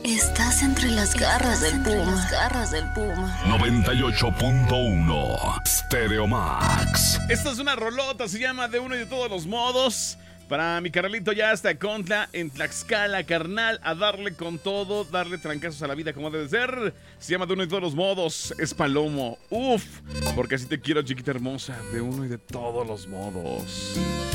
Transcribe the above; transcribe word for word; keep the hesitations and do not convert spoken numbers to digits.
Estás entre las garras del puma. Las garras del puma. noventa y ocho punto uno Stereo Max. Esta es una rolota, se llama De Uno y de Todos los Modos. Para mi carnalito ya hasta Contla, en Tlaxcala, carnal, a darle con todo, darle trancazos a la vida como debe ser. Se llama De Uno y de Todos los Modos, es Palomo. Uf, porque así te quiero, chiquita hermosa, de uno y de todos los modos.